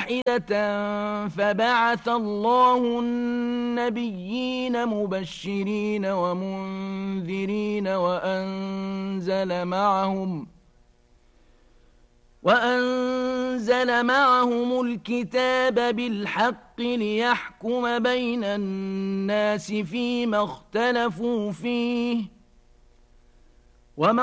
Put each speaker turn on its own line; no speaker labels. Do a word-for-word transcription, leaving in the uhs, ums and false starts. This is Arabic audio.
واحدة فبعث الله النبيين مبشرين ومنذرين وأنزل معهم وأنزل معهم الكتاب بالحق ليحكم بين الناس فيما اختلفوا فيه وما